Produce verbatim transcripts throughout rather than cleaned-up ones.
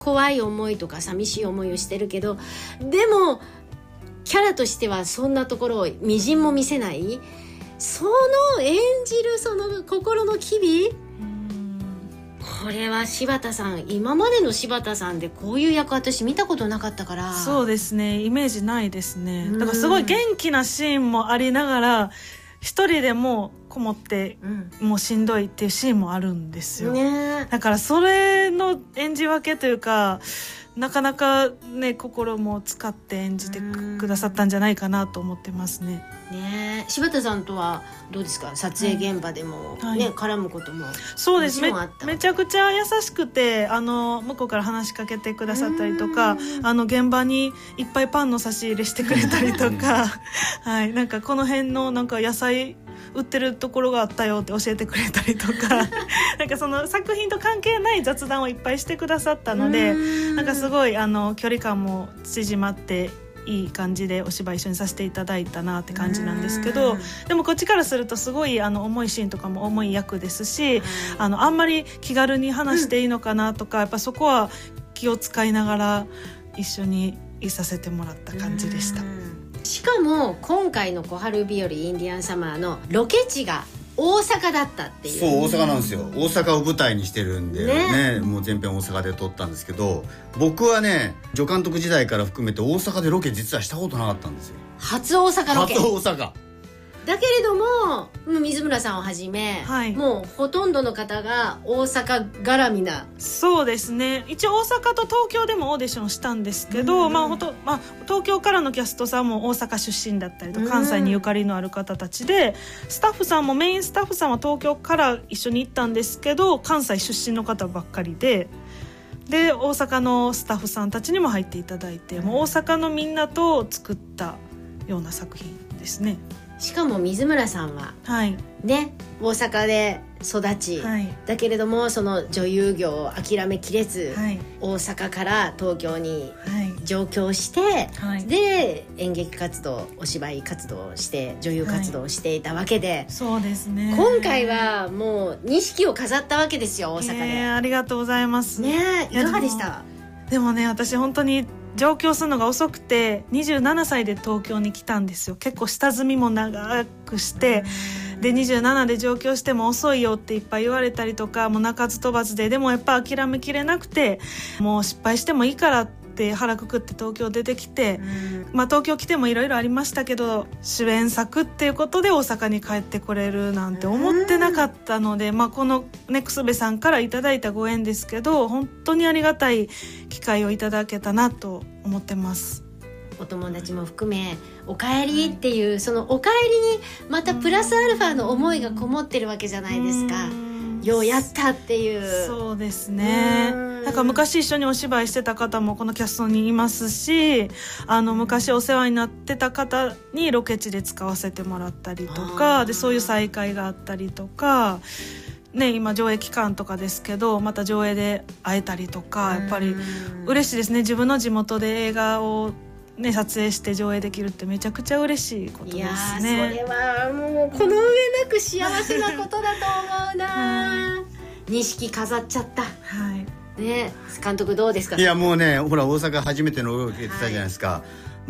怖い思いとか寂しい思いをしてるけど、でもキャラとしてはそんなところをみじんも見せない、その演じるその心の機微、これは柴田さん、今までの柴田さんでこういう役私見たことなかったから。 そうですね、イメージないですね。だからすごい元気なシーンもありながら、一人でもこもって、うん、もうしんどいっていうシーンもあるんですよ、ね、だからそれの演じ分けというか、なかなかね心も使って演じてくださったんじゃないかなと思ってますね。 ね、柴田さんとはどうですか、撮影現場でも、ね、はい、絡むことも。 そうです め, めちゃくちゃ優しくて、あの向こうから話しかけてくださったりとか、あの現場にいっぱいパンの差し入れしてくれたりとかはい、なんかこの辺のなんか野菜売ってるところがあったよって教えてくれたりとかなんかその作品と関係ない雑談をいっぱいしてくださったので、なんかすごいあの距離感も縮まっていい感じでお芝居一緒にさせていただいたなって感じなんですけど、でもこっちからするとすごいあの重いシーンとかも重い役ですし、あのあんまり気軽に話していいのかなとか、やっぱそこは気を使いながら一緒にいさせてもらった感じでした。 しかも今回の小春日和インディアンサマーのロケ地が大阪だったっていう。 そう、大阪なんですよ。大阪を舞台にしてるんで ね, ねもう全編大阪で撮ったんですけど、僕はね助監督時代から含めて大阪でロケ実はしたことなかったんですよ。 初大阪ロケ。 初大阪だけれども水村さんをはじめ、はい、もうほとんどの方が大阪絡みな。 そうですね、一応大阪と東京でもオーディションしたんですけど、まあほとまあ、東京からのキャストさんも大阪出身だったりと関西にゆかりのある方たちで、スタッフさんもメインスタッフさんは東京から一緒に行ったんですけど、関西出身の方ばっかりで、で大阪のスタッフさんたちにも入っていただいて、もう大阪のみんなと作ったような作品ですね。 しかも水村さんは、はい、ね、大阪で育ち、はい、だけれどもその女優業を諦めきれず、はい、大阪から東京に上京して、はい、で演劇活動、お芝居活動をして女優活動をしていたわけで、はい、 そうですね、 今回はもう錦を飾ったわけですよ、大阪で、 えー、ありがとうございますね。いかがでした？ でもね、私本当に上京するのが遅くてにじゅうななさいで東京に来たんですよ。結構下積みも長くして、でにじゅうななで上京しても遅いよっていっぱい言われたりとか、もう鳴かず飛ばずで、でもやっぱ諦めきれなくて、もう失敗してもいいからって腹くくって東京出てきて、まあ東京来てもいろいろありましたけど、主演作っていうことで大阪に帰ってこれるなんて思ってなかったので、まあこのねくすべさんからいただいたご縁ですけど、本当にありがたい機会をいただけたなと思ってます。 お友達も含めお帰りっていう、そのお帰りにまたプラスアルファの思いがこもってるわけじゃないですか。ようやったっていう。 そうですね。だから昔一緒にお芝居してた方もこのキャストにいますし、あの昔お世話になってた方にロケ地で使わせてもらったりとかで、そういう再会があったりとかね、今上映期間とかですけど、また上映で会えたりとか、やっぱり嬉しいですね。自分の地元で映画をね、撮影して上映できるってめちゃくちゃ嬉しいことですね。いや、それはもうこの上なく幸せなことだと思うな。錦飾っちゃった。はいね、監督どうですか？ いやもうね、ほら大阪初めてのロケってたじゃないですか、はい、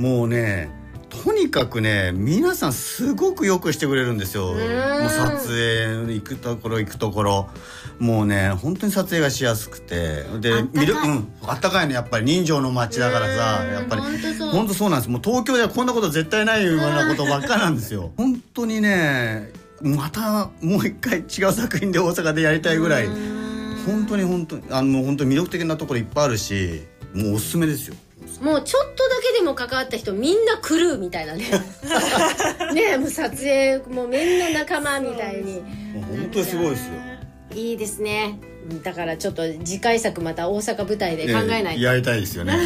もうねとにかくね皆さんすごくよくしてくれるんですよ。もう撮影行くところ行くところもうね本当に撮影がしやすくて、であったかい、うん、あったかいのやっぱり人情の街だからさ、やっぱり本当そうなんです。もう東京ではこんなこと絶対ないようなことばっかなんですよ。本当にねまたもう一回違う作品で大阪でやりたいぐらい、本当に本当にあの本当に魅力的なところいっぱいあるし、もうおすすめですよ。 もうちょっとだけでも関わった人みんなクルーみたいなねね、もう撮影もうみんな仲間みたいに、 もう本当にすごいですよ。 いいですね。だからちょっと次回作また大阪舞台で考えないと、 ね、やりたいですよね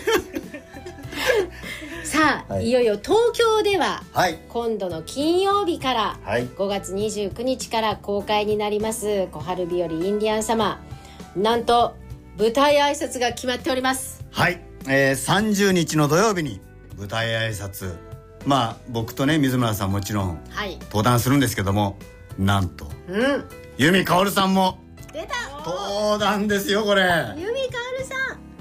さあ、はい、いよいよ東京では、 はい、 今度の金曜日から、 はい、 ごがつにじゅうくにちから公開になります小春日和インディアンサマー、なんと舞台挨拶が決まっております。 はい、えー、さんじゅうにちの土曜日に舞台挨拶、まあ僕とね水村さんもちろん登壇するんですけども、なんと、うん、由美かおるさんも出た登壇ですよ。これいや